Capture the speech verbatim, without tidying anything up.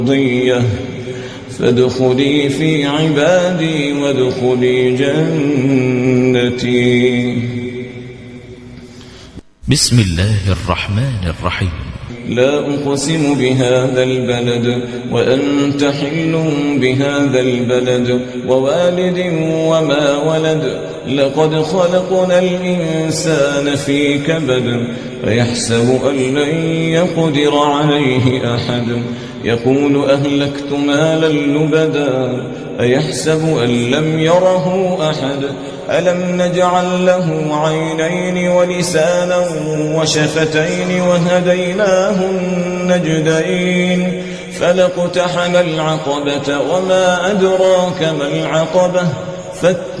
مرضية فادخلي في عبادي وادخلي جنتي. بسم الله الرحمن الرحيم. لا أقسم بهذا البلد وأنت حل بهذا البلد ووالد وما ولد لقد خلقنا الإنسان في كبد فيحسب أن لن يقدر عليه أحد يقول أهلكت مالا لبدا أيحسب أن لم يره أحد ألم نجعل له عينين ولسانا وشفتين وهديناه النجدين فلاقتحم العقبة وما أدراك ما العقبة فك